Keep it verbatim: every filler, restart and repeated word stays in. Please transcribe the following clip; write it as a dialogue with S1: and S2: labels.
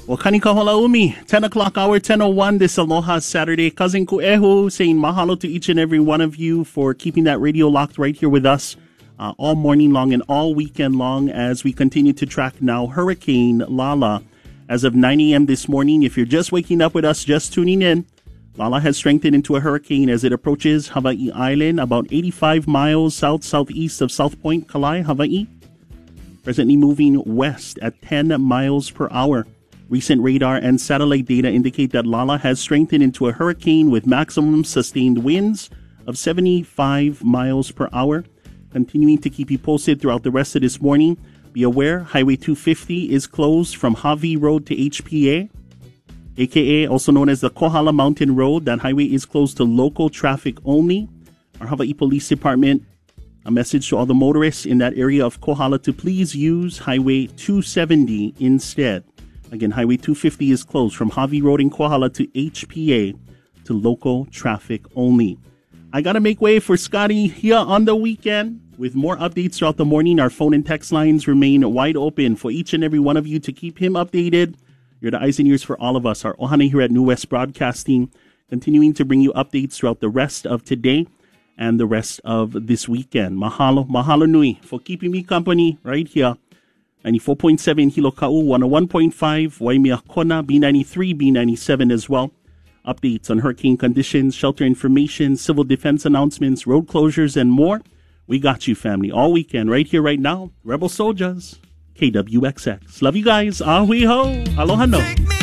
S1: Wakani kahola umi, ten o'clock hour, ten oh one, this Aloha Saturday. Cousin Kuehu saying mahalo to each and every one of you for keeping that radio locked right here with us uh, all morning long and all weekend long as we continue to track now Hurricane Lala. As of nine a.m. this morning, if you're just waking up with us, just tuning in, Lala has strengthened into a hurricane as it approaches Hawaii Island, about eighty-five miles south-southeast of South Point, Kalai, Hawaii. Presently moving west at ten miles per hour. Recent radar and satellite data indicate that Lala has strengthened into a hurricane with maximum sustained winds of seventy-five miles per hour. Continuing to keep you posted throughout the rest of this morning. Be aware, Highway two fifty is closed from Harvey Road to H P A, a k a also known as the Kohala Mountain Road. That highway is closed to local traffic only. Our Hawaii Police Department, a message to all the motorists in that area of Kohala to please use Highway two seventy instead. Again, Highway two fifty is closed from Harvey Road in Kohala to H P A to local traffic only. I got to make way for Scotty here on the weekend. With more updates throughout the morning, our phone and text lines remain wide open for each and every one of you to keep him updated. You're the eyes and ears for all of us. Our ohana here at New West Broadcasting, continuing to bring you updates throughout the rest of today and the rest of this weekend. Mahalo, mahalo nui for keeping me company right here. ninety-four point seven Hilo Ka'u, one oh one point five Waimea Kona, B ninety-three, B ninety-seven as well. Updates on hurricane conditions, shelter information, civil defense announcements, road closures, and more. We got you, family, all weekend right here, right now. Rebel Soldiers, K W X X. Love you guys. Ahui ho. Aloha no.